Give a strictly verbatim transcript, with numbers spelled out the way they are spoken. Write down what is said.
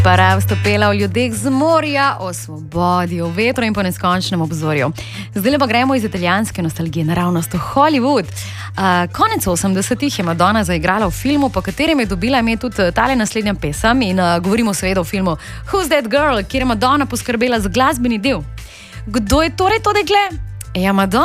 Para vstopila v ljudeh z morja, o svobodi, o vetru in po neskončnem obzorju. Zdaj pa gremo iz italijanske nostalgije naravnost v Hollywood. Uh, konec osemdesetih je Madonna zaigrala v filmu, po katerem je dobila ime tudi tale naslednja pesem in uh, govorimo seveda o filmu Who's That Girl, kjer je Madonna poskrbela za glasbeni del. Kdo je torej to dekle? Ja, Madonna.